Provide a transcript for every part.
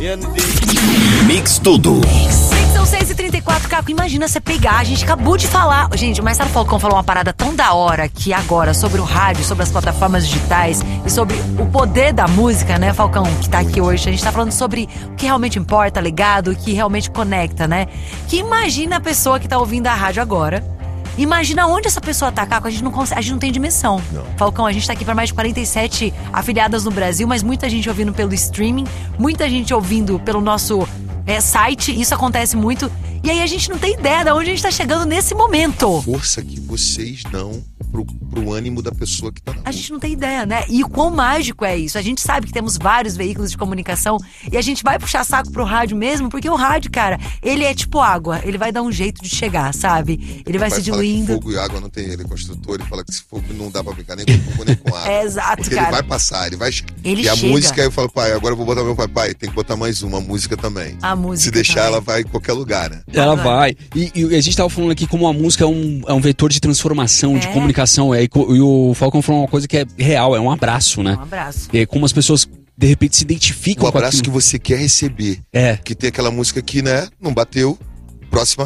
Mix Tudo. São 6h34, Caco, imagina você pegar, a gente acabou de falar. Gente, o Marcelo Falcão falou uma parada tão da hora que agora, sobre o rádio, sobre as plataformas digitais e sobre o poder da música, né, Falcão, que tá aqui hoje. A gente tá falando sobre o que realmente importa, legado, o que realmente conecta, né? Que imagina a pessoa que tá ouvindo a rádio agora. Imagina onde essa pessoa tá, Caco, a gente não tem dimensão. Não. Falcão, a gente tá aqui para mais de 47 afiliadas no Brasil, mas muita gente ouvindo pelo streaming, muita gente ouvindo pelo nosso site, isso acontece muito. E aí a gente não tem ideia de onde a gente tá chegando nesse momento. A força que vocês dão pro ânimo da pessoa que tá na rua. A gente não tem ideia, né? E o quão mágico é isso. A gente sabe que temos vários veículos de comunicação e a gente vai puxar saco pro rádio mesmo, porque o rádio, cara, ele é tipo água. Ele vai dar um jeito de chegar, sabe? Ele vai se diluindo. Fala que fogo e água não tem, ele é construtor, ele fala que esse fogo não dá pra brincar nem com fogo nem com água. É exato, porque cara. ele vai passar, ele vai... Ele e a chega. música, aí eu falo, pai, agora eu vou botar meu pai, tem que botar mais uma música também. A música Se deixar, também. ela vai em qualquer lugar, né? Ela vai. E a gente tava falando aqui como a música é um vetor de transformação, de comunicação. E o Falcão falou uma coisa que é real, é um abraço, né? Um abraço. É como as pessoas, de repente, se identificam O com abraço aquilo. que você quer receber. É. Que tem aquela música que, né, não bateu. Próxima.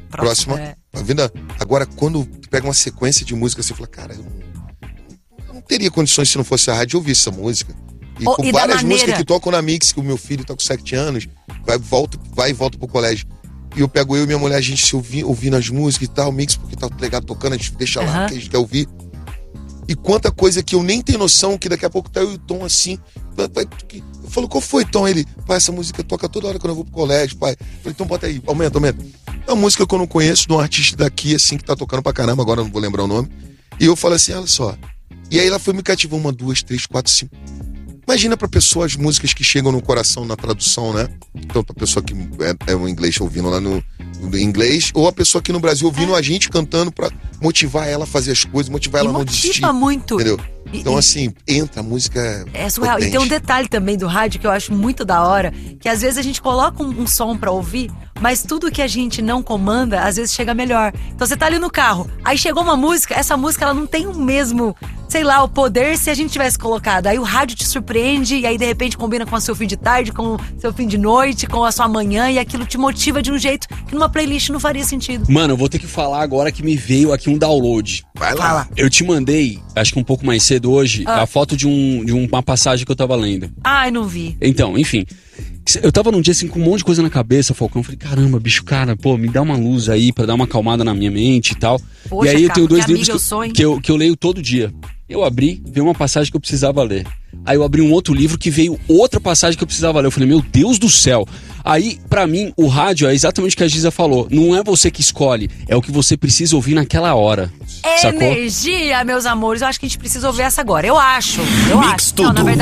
Tá vendo? Agora, quando pega uma sequência de música, você fala, cara, eu não teria condições se não fosse a rádio ouvir essa música. E com e da várias maneira... músicas que tocam na Mix, que o meu filho tá com 7 anos, vai e volta pro colégio. E eu pego eu e minha mulher, a gente se ouvindo as músicas e tal, Mix, porque tá legal tocando, a gente deixa lá, que a gente quer ouvir. E quanta coisa que eu nem tenho noção, que daqui a pouco tá eu e o Tom assim. Eu falo, qual foi, Tom? Ele, pai, essa música toca toda hora quando eu vou pro colégio, pai. Eu falei, então bota aí, aumenta. É uma música que eu não conheço, de um artista daqui, assim, que tá tocando pra caramba, agora eu não vou lembrar o nome. E eu falo assim, olha só. E aí ela foi me cativou 1, 2, 3, 4, 5. Imagina pra pessoa as músicas que chegam no coração na tradução, né? Então, pra pessoa que é o inglês ouvindo lá no inglês, ou a pessoa aqui no Brasil ouvindo a gente cantando pra motivar ela a fazer as coisas, motivar ela a não desistir. Motiva muito. Entendeu? Então, assim, entra, a música é surreal. potente. E tem um detalhe também do rádio que eu acho muito da hora, que às vezes a gente coloca um som pra ouvir, mas tudo que a gente não comanda, às vezes chega melhor. Então você tá ali no carro, aí chegou uma música, essa música ela não tem o mesmo, sei lá, o poder se a gente tivesse colocado. Aí o rádio te surpreende e aí de repente combina com o seu fim de tarde, com o seu fim de noite, com a sua manhã, e aquilo te motiva de um jeito que numa playlist não faria sentido. Mano, eu vou ter que falar agora que me veio aqui um download. Vai lá. Fala. Eu te mandei, acho que um pouco mais cedo hoje, a foto de uma passagem que eu tava lendo. Ai, não vi. Então, enfim. Eu tava num dia assim com um monte de coisa na cabeça, Falcão. Eu falei, caramba, bicho, cara, pô, me dá uma luz aí pra dar uma acalmada na minha mente e tal. Poxa, e aí eu cara, tenho 2 que livros amigo que eu leio todo dia. Eu abri, veio uma passagem que eu precisava ler. Aí eu abri um outro livro que veio outra passagem que eu precisava ler. Eu falei, meu Deus do céu. Aí, pra mim, o rádio é exatamente o que a Giza falou. Não é você que escolhe, é o que você precisa ouvir naquela hora. Sacou? Energia, meus amores. Eu acho que a gente precisa ouvir essa agora. Eu acho. Mix Tudo. Não, na verdade,